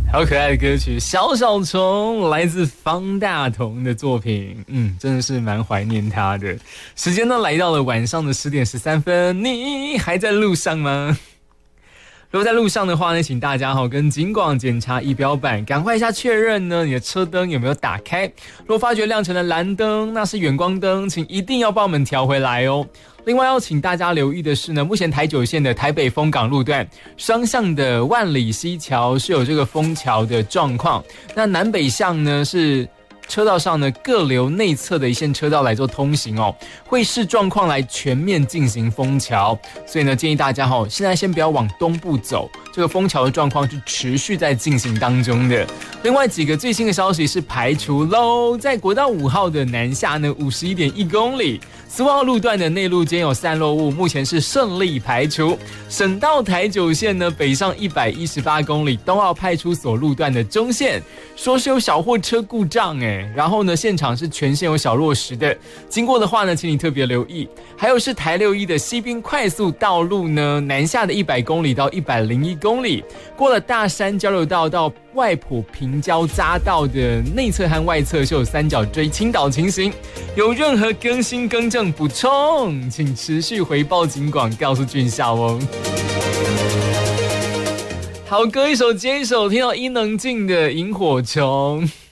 好可爱的歌曲《小小虫》，来自方大同的作品，真的是蛮怀念他的。时间呢来到了晚上的10点13分，你还在路上吗？如果在路上的话呢，请大家跟警广检查仪表板，赶快一下确认呢你的车灯有没有打开。如果发觉亮成了蓝灯，那是远光灯，请一定要帮我们调回来哦。另外要请大家留意的是呢，目前台9线的台北丰港路段双向的万里溪桥是有这个封桥的状况，那南北向呢是车道上呢各留内侧的一线车道来做通行哦，会视状况来全面进行封桥，所以呢建议大家现在先不要往东部走，这个封桥的状况是持续在进行当中的。另外几个最新的消息是排除喽，在国道5号的南下呢51.1公里，15号路段的内路间有散落物，目前是顺利排除。省道台9线呢北上118公里，东澳派出所路段的中线说是有小货车故障然后呢现场是全线有小落石的，经过的话呢请你特别留意。还有是台61的西滨快速道路呢，南下的100公里到101公里，过了大山交流道到外埔平交匝道的内侧和外侧是有三角锥倾倒情形，有任何更新更正补充，请持续回报警广告诉俊孝哦。好歌一首接一首，听到伊能静的萤火虫。